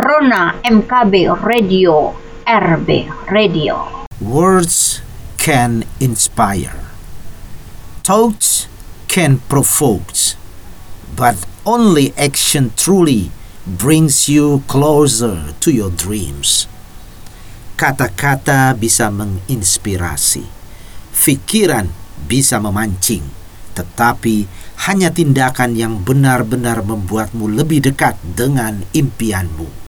Corona MKB Radio, RB Radio. Words can inspire. Thoughts can provoke. But only action truly brings you closer to your dreams. Kata-kata bisa menginspirasi. Pikiran bisa memancing. Tetapi hanya tindakan yang benar-benar membuatmu lebih dekat dengan impianmu.